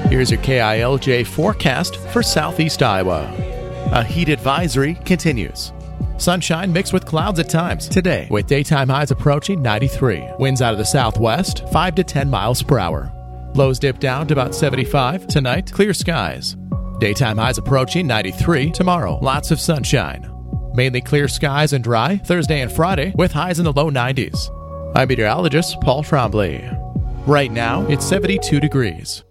Here's your KILJ forecast for southeast Iowa. A heat advisory continues. Sunshine mixed with clouds at times today, with daytime highs approaching 93. Winds out of the southwest, 5 to 10 miles per hour. Lows dip down to about 75. Tonight, clear skies. Daytime highs approaching 93. Tomorrow, lots of sunshine. Mainly clear skies and dry Thursday and Friday, with highs in the low 90s. I'm meteorologist Paul Trombley. Right now, it's 72 degrees.